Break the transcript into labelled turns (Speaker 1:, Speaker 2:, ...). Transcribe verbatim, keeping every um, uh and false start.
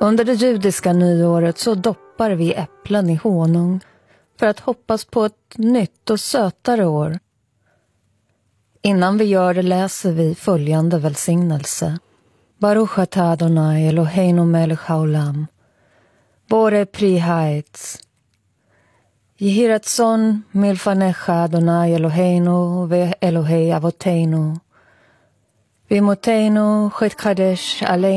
Speaker 1: Under det judiska nyåret så doppar vi äpplen i honung för att hoppas på ett nytt och sötare år. Innan vi gör det läser vi följande välsignelse. Baruch atah Adonai Eloheinu melech haolam, bore pri haetz. Yehi ratzon milfanecha Adonai Eloheinu ve Elohei avoteinu. V'imoteinu chet kadesh aleinu.